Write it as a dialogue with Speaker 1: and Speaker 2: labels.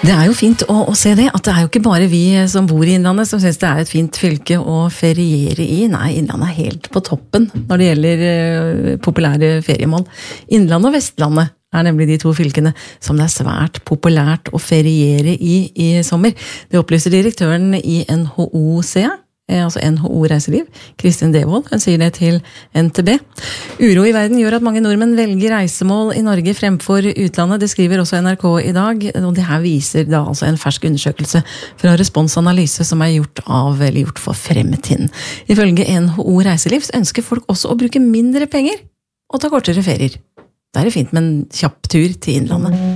Speaker 1: Det jo fint å se det, at det jo ikke bare vi som bor I Innlandet som synes det et fint fylke å feriere I. Nei, Innlandet helt på toppen når det gjelder populære feriemål. Innlandet og Vestlandet nemlig de to fylkene som det svært populært å feriere I sommer. Det opplyser direktøren I NHO SEA, altså NHO Reiseliv, Kristin Devold, hun sier det til NTB. Uro I verden gjør at mange nordmenn velger reisemål I Norge fremfor utlandet, det skriver også NRK I dag, og det her viser da altså en fersk undersøkelse fra responsanalyse som gjort for Fremtiden. Ifølge NHO Reiseliv ønsker folk også å bruke mindre penger og ta kortere ferier. Det det fint med en kjapp tur til Innlandet.